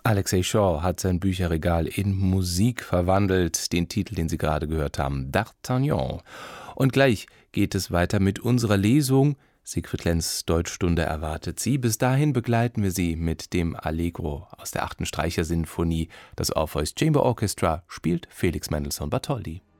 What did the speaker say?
Alexei Shaw hat sein Bücherregal in Musik verwandelt, den Titel, den Sie gerade gehört haben, D'Artagnan. Und gleich geht es weiter mit unserer Lesung. Siegfried Lenz Deutschstunde erwartet Sie. Bis dahin begleiten wir Sie mit dem Allegro aus der 8. Streichersinfonie. Das Orpheus Chamber Orchestra spielt Felix Mendelssohn Bartholdy.